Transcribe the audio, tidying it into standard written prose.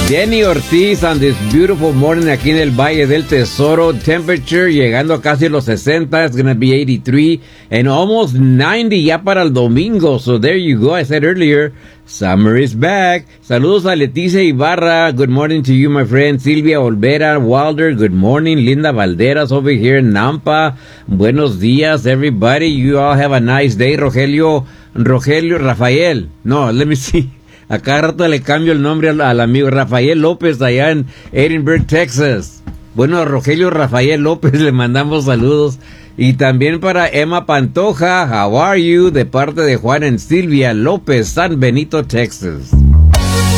Jenny Ortiz on this beautiful morning aquí en el Valle del Tesoro. Temperature llegando a casi los 60. It's going to be 83 and almost 90 ya para el domingo. So there you go. I said earlier, summer is back. Saludos a Leticia Ibarra. Good morning to you, my friend. Silvia Olvera Wilder. Good morning. Linda Valderas over here in Nampa. Buenos días, everybody. You all have a nice day. Rogelio Rafael. No, let me see. A cada rato le cambio el nombre al amigo Rafael López allá en Edinburgh, Texas. Bueno, a Rogelio Rafael López le mandamos saludos. Y también para Emma Pantoja, how are you? De parte de Juan y Silvia López, San Benito, Texas.